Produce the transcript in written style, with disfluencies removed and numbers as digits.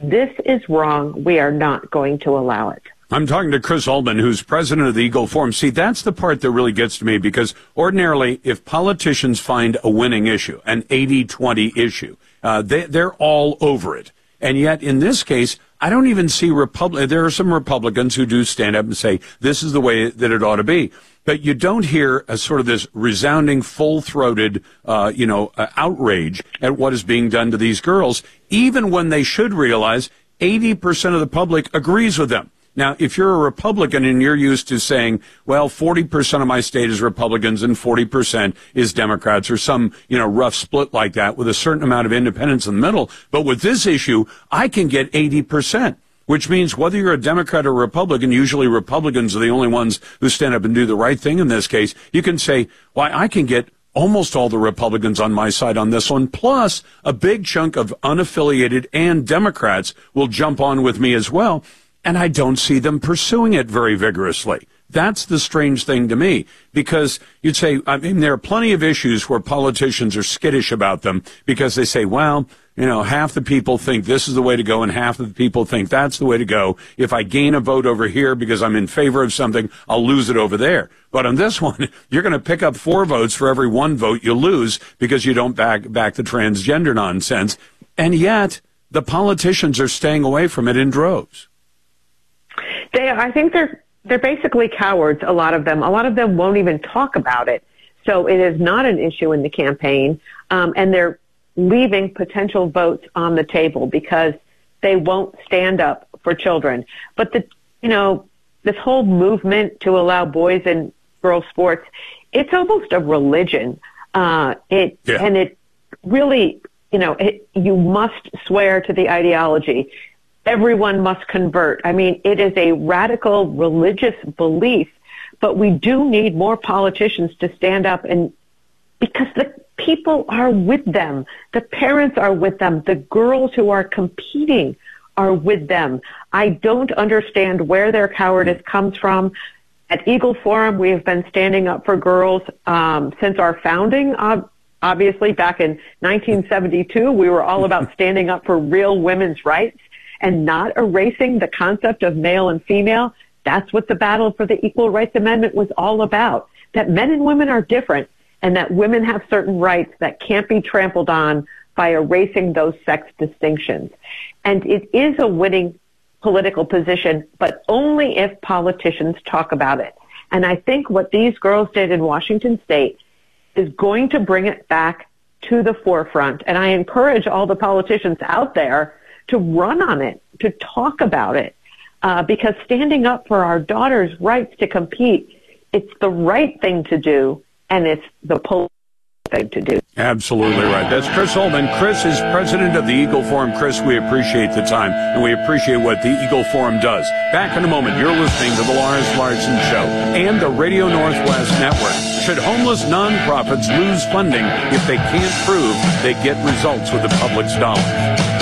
This is wrong. We are not going to allow it. I'm talking to Chris Uhlman, who's president of the Eagle Forum. See, that's the part that really gets to me, because ordinarily, if politicians find a winning issue, an 80-20 issue, they're all over it. And yet, in this case, I don't even see there are some Republicans who do stand up and say, this is the way that it ought to be. But you don't hear a sort of this resounding, full-throated, outrage at what is being done to these girls, even when they should realize 80% of the public agrees with them. Now, if you're a Republican and you're used to saying, well, 40% of my state is Republicans and 40% is Democrats, or some, rough split like that with a certain amount of independence in the middle. But with this issue, I can get 80%, which means whether you're a Democrat or Republican, usually Republicans are the only ones who stand up and do the right thing in this case. You can say, well, I can get almost all the Republicans on my side on this one, plus a big chunk of unaffiliated and Democrats will jump on with me as well. And I don't see them pursuing it very vigorously. That's the strange thing to me, because you'd say, there are plenty of issues where politicians are skittish about them because they say, well, half the people think this is the way to go and half of the people think that's the way to go. If I gain a vote over here because I'm in favor of something, I'll lose it over there. But on this one, you're going to pick up 4 votes for every 1 vote you lose because you don't back the transgender nonsense. And yet the politicians are staying away from it in droves. I think they're basically cowards, a lot of them. A lot of them won't even talk about it. So it is not an issue in the campaign, and they're leaving potential votes on the table because they won't stand up for children. But this whole movement to allow boys and girls sports, it's almost a religion. And it really, you must swear to the ideology. Everyone must convert. It is a radical religious belief, but we do need more politicians to stand up, and because the people are with them, the parents are with them, the girls who are competing are with them. I don't understand where their cowardice comes from. At Eagle Forum, we have been standing up for girls since our founding. Obviously, back in 1972, we were all about standing up for real women's rights and not erasing the concept of male and female. That's what the battle for the Equal Rights Amendment was all about, that men and women are different and that women have certain rights that can't be trampled on by erasing those sex distinctions. And it is a winning political position, but only if politicians talk about it. And I think what these girls did in Washington State is going to bring it back to the forefront. And I encourage all the politicians out there to run on it, to talk about it, because standing up for our daughters' rights to compete, it's the right thing to do, and it's the political thing to do. Absolutely right. That's Chris Uhlman. Chris is president of the Eagle Forum. Chris, we appreciate the time, and we appreciate what the Eagle Forum does. Back in a moment, you're listening to The Lars Larson Show and the Radio Northwest Network. Should homeless nonprofits lose funding if they can't prove they get results with the public's dollars?